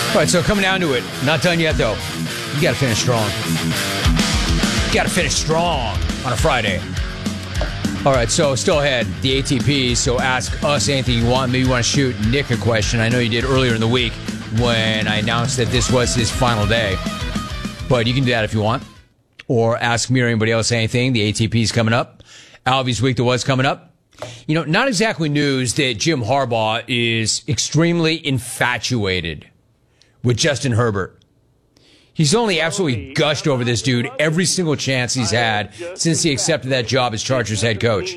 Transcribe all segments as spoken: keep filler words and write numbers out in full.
All right, so coming down to it, not done yet, though. You got to finish strong. You got to finish strong on a Friday. All right, so still ahead, the A T P, so ask us anything you want. Maybe you want to shoot Nick a question. I know you did earlier in the week when I announced that this was his final day. But you can do that if you want. Or ask me or anybody else anything. The A T P's coming up. Alvy's week that was coming up. You know, not exactly news that Jim Harbaugh is extremely infatuated with Justin Herbert. He's only absolutely gushed over this dude every single chance he's had since he accepted that job as Chargers head coach,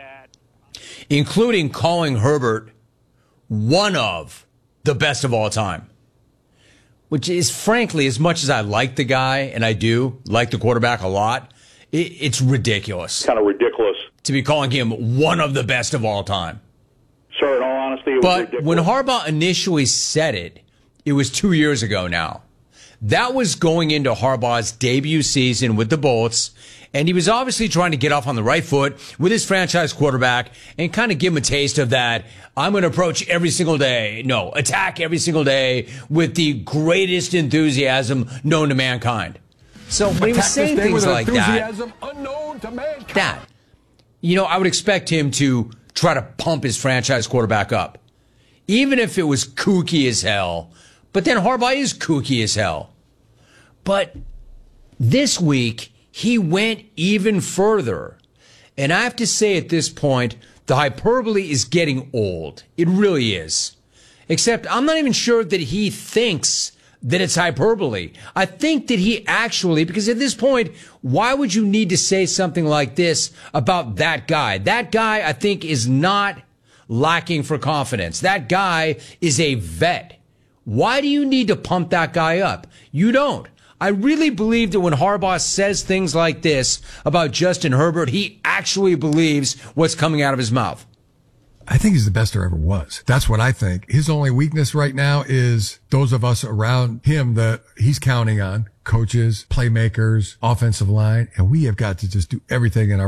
including calling Herbert one of the best of all time, which is, frankly, as much as I like the guy, and I do like the quarterback a lot, it, it's ridiculous. Kind of ridiculous. To be calling him one of the best of all time. Sir, in all honesty, it was but ridiculous. When Harbaugh initially said it, it was two years ago now. That was going into Harbaugh's debut season with the Bolts, and he was obviously trying to get off on the right foot with his franchise quarterback and kind of give him a taste of that, I'm going to approach every single day, no, attack every single day with the greatest enthusiasm known to mankind. So when he was saying things like that, unknown to mankind. that, you know, I would expect him to try to pump his franchise quarterback up, even if it was kooky as hell. But then Harbaugh is kooky as hell. But this week, he went even further. And I have to say at this point, the hyperbole is getting old. It really is. Except I'm not even sure that he thinks that it's hyperbole. I think that he actually, because at this point, why would you need to say something like this about that guy? That guy, I think, is not lacking for confidence. That guy is a vet. Why do you need to pump that guy up? You don't. I really believe that when Harbaugh says things like this about Justin Herbert, he actually believes what's coming out of his mouth. I think he's the best there ever was. That's what I think. His only weakness right now is those of us around him that he's counting on, coaches, playmakers, offensive line, and we have got to just do everything in our